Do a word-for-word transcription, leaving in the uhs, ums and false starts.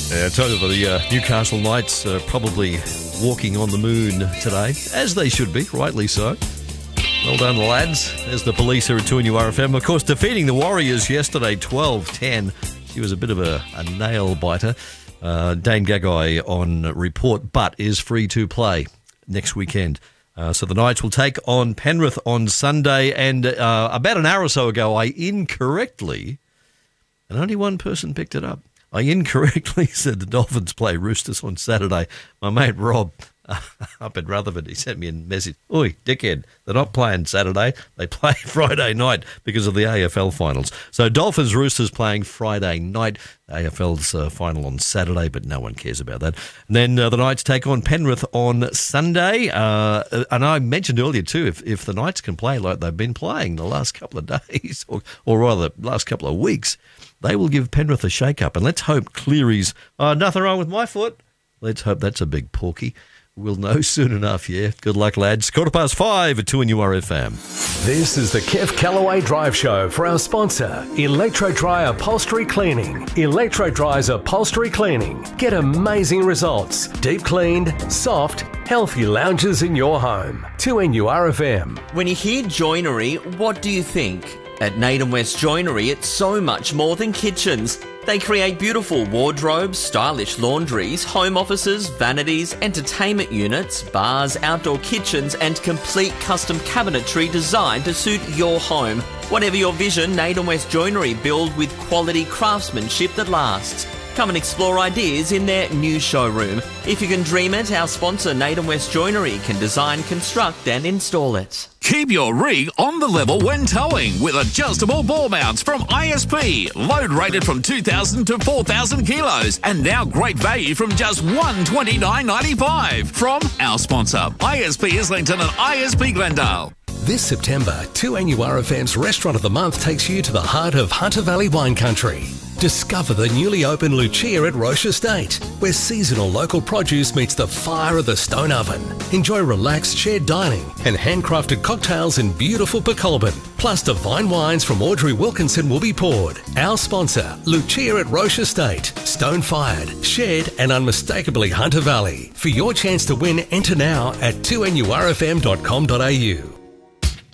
Yeah, I told you about the uh, Newcastle Knights uh, probably walking on the moon today, as they should be, rightly so. Well done, lads. There's the police here at two N U R F M. Of course, defeating the Warriors yesterday, twelve ten. She was a bit of a, a nail-biter. Uh, Dane Gagai on report, but is free to play next weekend. Uh, so the Knights will take on Penrith on Sunday. And uh, about an hour or so ago, I incorrectly, and only one person picked it up, I incorrectly said the Dolphins play Roosters on Saturday. My mate Rob uh, up at Rutherford, he sent me a message. Oi, dickhead, they're not playing Saturday. They play Friday night because of the A F L finals. So Dolphins Roosters playing Friday night. A F L's uh, final on Saturday, but no one cares about that. And then uh, the Knights take on Penrith on Sunday. Uh, and I mentioned earlier too, if, if the Knights can play like they've been playing the last couple of days, or, or rather last couple of weeks, they will give Penrith a shake-up. And let's hope Cleary's, oh, nothing wrong with my foot. Let's hope that's a big porky. We'll know soon enough, yeah. Good luck, lads. Quarter past five at two N U R F M. This is the Kev Callaway Drive Show for our sponsor, Electro Dry Upholstery Cleaning. Electro Dry's Upholstery Cleaning. Get amazing results. Deep cleaned, soft, healthy lounges in your home. two N U R F M. When you hear joinery, what do you think? At Naden West Joinery, it's so much more than kitchens. They create beautiful wardrobes, stylish laundries, home offices, vanities, entertainment units, bars, outdoor kitchens, and complete custom cabinetry designed to suit your home. Whatever your vision, Naden West Joinery build with quality craftsmanship that lasts. Come and explore ideas in their new showroom. If you can dream it, our sponsor Naden West Joinery can design, construct and install it. Keep your rig on the level when towing with adjustable ball mounts from I S P. Load rated from two thousand to four thousand kilos. And now great value from just one hundred twenty-nine dollars ninety-five from our sponsor, I S P Islington and I S P Glendale. This September, two N U R F M's Restaurant of the Month takes you to the heart of Hunter Valley wine country. Discover the newly opened Lucia at Roche Estate, where seasonal local produce meets the fire of the stone oven. Enjoy relaxed shared dining and handcrafted cocktails in beautiful Pecolbin. Plus divine wines from Audrey Wilkinson will be poured. Our sponsor, Lucia at Roche Estate. Stone-fired, shared and unmistakably Hunter Valley. For your chance to win, enter now at two N U R F M dot com dot A U.